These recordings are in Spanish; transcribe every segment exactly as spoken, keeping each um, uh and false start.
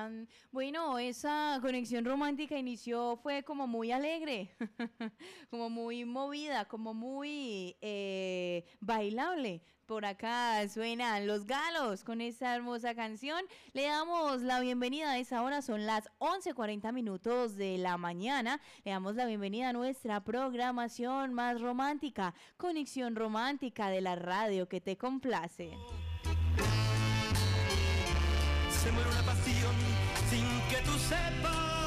están? Bueno, esa conexión romántica inició, fue como muy alegre, como muy movida, como muy eh, bailable. Por acá suenan Los Galos con esta hermosa canción. Le damos la bienvenida a esa hora, son las once cuarenta minutos de la mañana. Le damos la bienvenida a nuestra programación más romántica, Conexión Romántica de la radio que te complace. Se muere una pasión sin que tú sepas.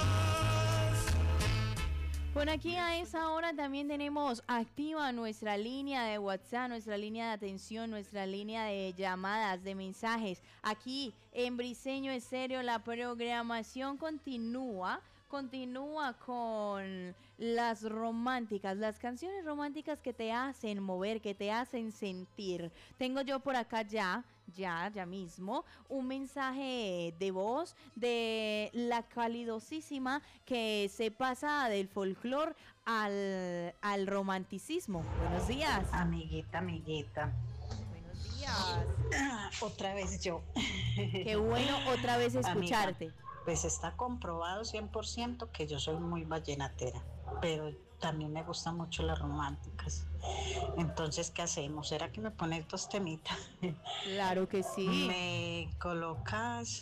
Por aquí a esa hora también tenemos activa nuestra línea de WhatsApp, nuestra línea de atención, nuestra línea de llamadas, de mensajes. Aquí en Briseño Estéreo la programación continúa. Continúa con las románticas, las canciones románticas que te hacen mover, que te hacen sentir. Tengo yo por acá ya, ya, ya mismo, un mensaje de voz de la calidosísima que se pasa del folclore al, al romanticismo. Buenos días. Amiguita, amiguita. Buenos días. Ah, otra vez yo. Qué bueno otra vez escucharte. Amiga, pues está comprobado cien por ciento que yo soy muy vallenatera, pero también me gustan mucho las románticas. Entonces, ¿qué hacemos? ¿Será que me pones dos temitas? Claro que sí. Me colocas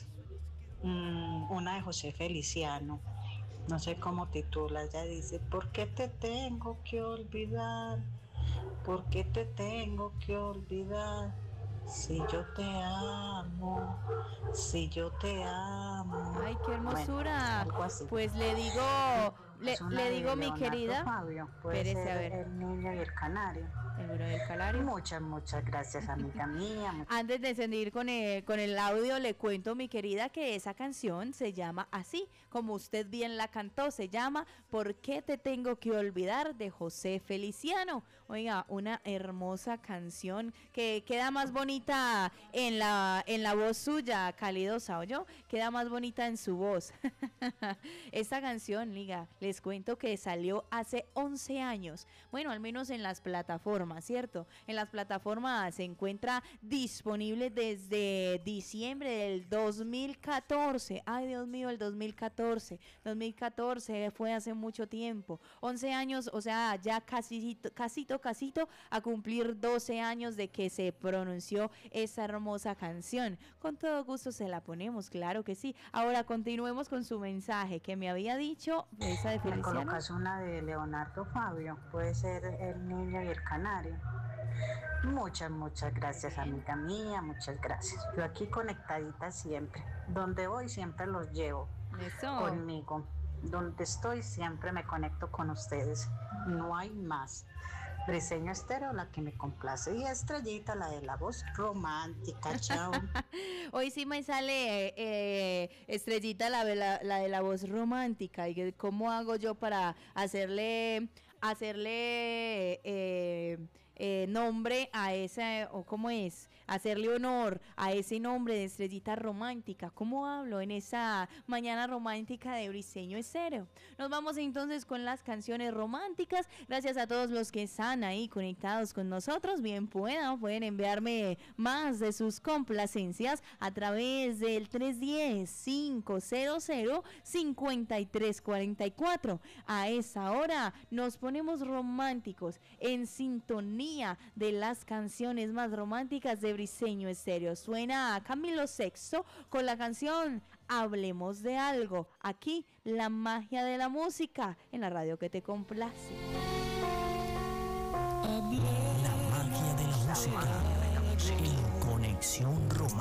mmm, una de José Feliciano, no sé cómo titula, ella dice: ¿por qué te tengo que olvidar? ¿Por qué te tengo que olvidar? Si yo te amo, si yo te amo. Ay, qué hermosura. Bueno, pues le digo, le, le digo mi querida. Fabio, puede Espérese, ser a ver. El niño y el canario. El niño y el canario. Muchas, muchas gracias, amiga mía. Antes de seguir con el, con el audio, le cuento, mi querida, que esa canción se llama así, como usted bien la cantó, se llama ¿Por qué te tengo que olvidar? De José Feliciano. Oiga, una hermosa canción que queda más bonita en la, en la voz suya, calidosa, ¿oyó? Queda más bonita en su voz. Esta canción, liga, les cuento que salió hace once años. Bueno, al menos en las plataformas, ¿cierto? En las plataformas se encuentra disponible desde diciembre del dos mil catorce. Ay, Dios mío, el dos mil catorce. dos mil catorce fue hace mucho tiempo. once años, o sea, ya casito, casito, casito a cumplir doce años de que se pronunció esa hermosa canción. Con todo gusto se la ponemos, claro que sí. Ahora continuemos con su mensaje que me había dicho, esa de Feliciano. Me colocas una de Leonardo Fabio, puede ser El niño y el canario. Muchas, muchas gracias, amiga mía, muchas gracias. Yo aquí conectadita siempre. Donde voy siempre los llevo. Eso. Conmigo. Donde estoy siempre me conecto con ustedes. No hay más. Briseño Estéreo, la que me complace, y Estrellita, la de la voz romántica. Chao. Hoy sí me sale eh, Estrellita, la, la, la de la voz romántica. ¿Y cómo hago yo para hacerle hacerle eh, eh, nombre a ese, o cómo es, hacerle honor a ese nombre de Estrellita Romántica? ¿Cómo hablo en esa mañana romántica de Briseño Estéreo? Nos vamos entonces con las canciones románticas. Gracias a todos los que están ahí conectados con nosotros. Bien puedan, pueden enviarme más de sus complacencias a través del tres uno cero, cinco cero cero, cinco tres cuatro cuatro. A esa hora nos ponemos románticos, en sintonía de las canciones más románticas de Briseño Estéreo. Suena Camilo Sexto con la canción Hablemos de Algo. Aquí la magia de la música en la radio que te complace. La magia de la música en Conexión Romántica.